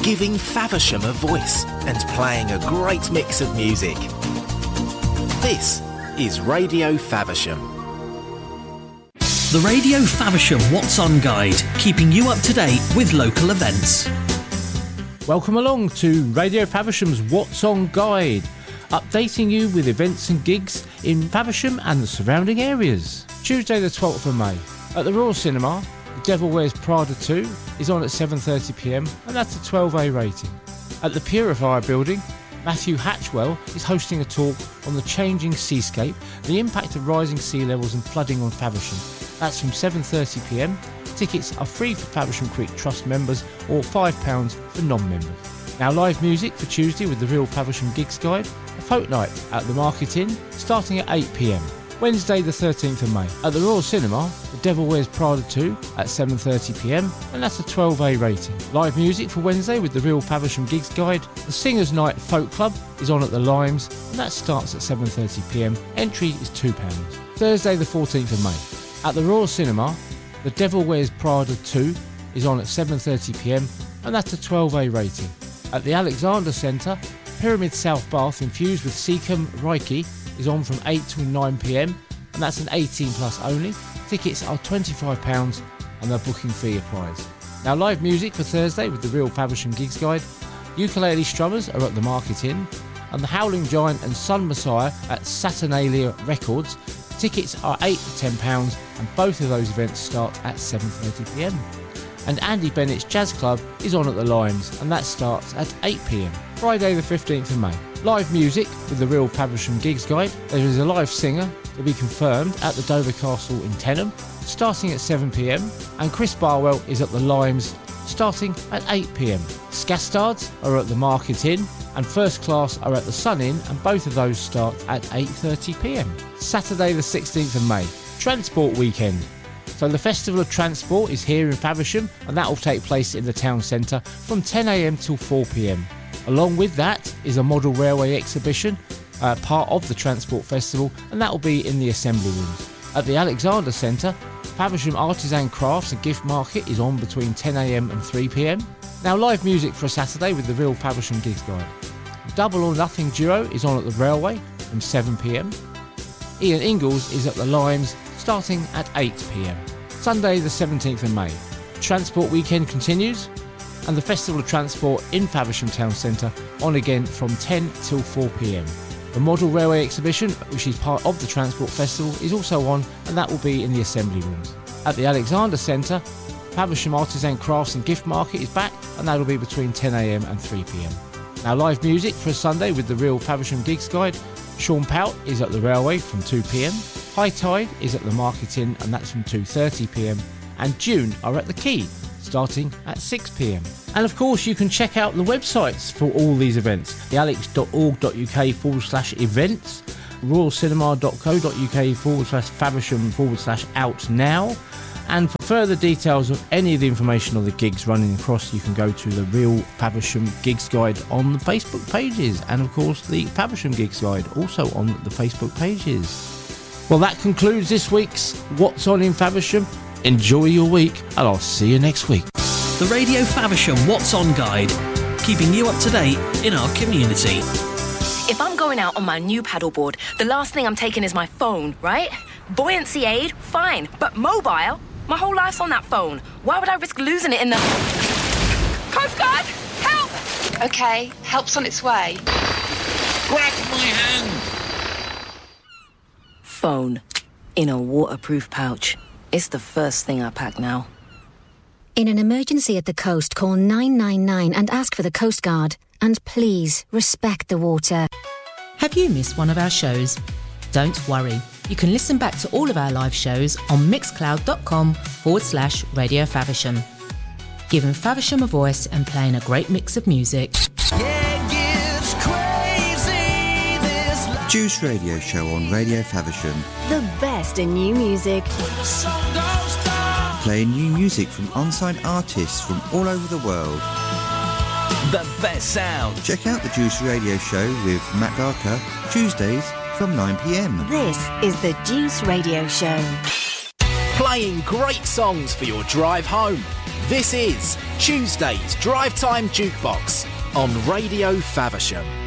giving Faversham a voice and playing a great mix of music. This is Radio Faversham. The Radio Faversham What's On Guide, keeping you up to date with local events. Welcome along to Radio Faversham's What's On Guide, updating you with events and gigs in Faversham and the surrounding areas. Tuesday the 12th of May, at the Royal Cinema, The Devil Wears Prada 2 is on at 7:30pm and that's a 12A rating. At the Purifier building, Matthew Hatchwell is hosting a talk on the changing seascape, the impact of rising sea levels and flooding on Faversham. That's from 7:30pm. Tickets are free for Faversham Creek Trust members or £5 for non-members. Now live music for Tuesday with the Real Faversham Gigs Guide, a folk night at the Market Inn starting at 8pm. Wednesday the 13th of May, at the Royal Cinema, The Devil Wears Prada 2 at 7:30pm and that's a 12A rating. Live music for Wednesday with the Real Faversham Gigs Guide, the Singers Night Folk Club is on at the Limes and that starts at 7:30pm. Entry is £2. Thursday the 14th of May, at the Royal Cinema, The Devil Wears Prada 2 is on at 7:30pm and that's a 12A rating. At the Alexander Centre, Pyramid South Bath infused with Seacom Reiki is on from 8 till 9pm and that's an 18 plus only. Tickets are £25 and the booking fee applies. Now live music for Thursday with the Real Faversham Gigs Guide. Ukulele Strummers are at the Market Inn and the Howling Giant and Sun Messiah at Saturnalia Records. Tickets are £8 to £10 and both of those events start at 7:30pm. And Andy Bennett's Jazz Club is on at the Limes and that starts at 8pm. Friday the 15th of May. Live music with the Real Faversham Gigs Guide. There is a live singer to be confirmed at the Dover Castle in Tenham starting at 7pm and Chris Barwell is at the Limes starting at 8pm. Scastards are at the Market Inn and First Class are at the Sun Inn and both of those start at 8:30pm. Saturday the 16th of May. Transport Weekend. So the Festival of Transport is here in Faversham and that will take place in the town centre from 10am till 4pm. Along with that is a model railway exhibition, part of the Transport Festival, and that will be in the assembly rooms. At the Alexander Centre, Faversham Artisan Crafts and Gift Market is on between 10am and 3pm. Now live music for a Saturday with the Real Faversham Gigs Guide. Double or Nothing Duo is on at the Railway from 7pm. Ian Ingalls is at the Limes starting at 8pm. Sunday the 17th of May. Transport Weekend continues and the Festival of Transport in Faversham Town Centre on again from 10 till 4pm. The Model Railway Exhibition, which is part of the Transport Festival, is also on and that will be in the assembly rooms. At the Alexander Centre, Faversham Artisan Crafts and Gift Market is back and that will be between 10am and 3pm. Now live music for a Sunday with the Real Faversham Gigs Guide. Sean Pout is at the Railway from 2pm. High Tide is at the Market Inn and that's from 2:30pm. And June are at the Quay starting at 6pm. And of course you can check out the websites for all these events. thealex.org.uk/events, royalcinema.co.uk/Faversham/out now. And for further details of any of the information of the gigs running across, you can go to the Real Faversham Gigs Guide on the Facebook pages, and of course the Faversham Gigs Guide also on the Facebook pages. Well, that concludes this week's What's On in Faversham. Enjoy your week and I'll see you next week. The Radio Faversham What's On Guide, keeping you up to date in our community. If I'm going out on my new paddleboard, the last thing I'm taking is my phone, right? Buoyancy aid, fine, but mobile? My whole life's on that phone. Why would I risk losing it in the... Coast Guard, help! Okay, help's on its way. Grab my hand! Phone in a waterproof pouch. It's the first thing I pack now. In an emergency at the coast, call 999 and ask for the Coast Guard. And please, respect the water. Have you missed one of our shows? Don't worry. You can listen back to all of our live shows on mixcloud.com/Radio Faversham. Giving Faversham a voice and playing a great mix of music. Juice Radio Show on Radio Faversham. The best in new music. Playing new music from on-site artists from all over the world. The best sound. Check out the Juice Radio Show with Matt Darker, Tuesdays from 9pm. This is the Juice Radio Show. Playing great songs for your drive home. This is Tuesday's Drive Time Jukebox on Radio Faversham.